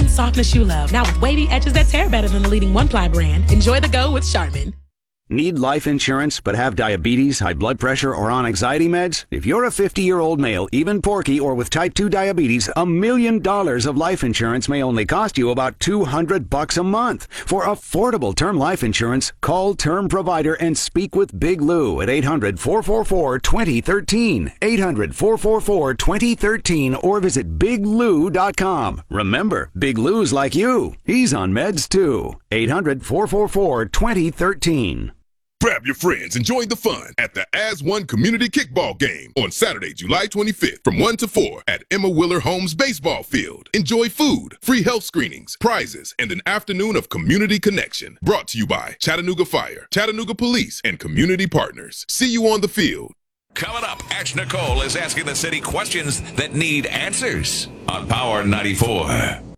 softness you love. Now with wavy edges that tear better than the leading one-ply brand. Enjoy the go with Charmin. Need life insurance but have diabetes, high blood pressure, or on anxiety meds? If you're a 50-year-old male, even porky, or with type 2 diabetes, $1 million of life insurance may only cost you about $200 a month. For affordable term life insurance, call Term Provider and speak with Big Lou at 800-444-2013, 800-444-2013, or visit biglou.com. Remember, Big Lou's like you. He's on meds too. 800-444-2013. Grab your friends and join the fun at the As One Community Kickball Game on Saturday, July 25th from 1 to 4 at Emma Willer Holmes Baseball Field. Enjoy food, free health screenings, prizes, and an afternoon of community connection. Brought to you by Chattanooga Fire, Chattanooga Police, and community partners. See you on the field. Coming up, Ash Nicole is asking the city questions that need answers on Power 94.